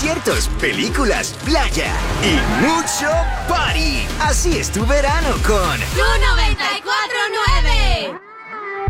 conciertos, películas, playa y mucho party. Así es tu verano con ¡Tu 94!